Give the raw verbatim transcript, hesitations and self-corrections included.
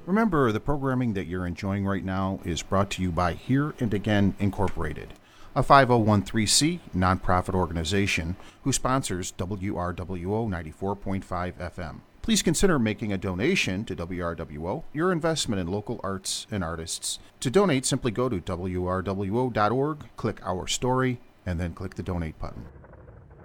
Remember, the programming that you're enjoying right now is brought to you by Here and Again Incorporated, a five oh one c nonprofit organization who sponsors W R W O ninety-four point five F M. Please consider making a donation to W R W O, your investment in local arts and artists. To donate, simply go to W R W O dot org, click Our Story, and then click the Donate button.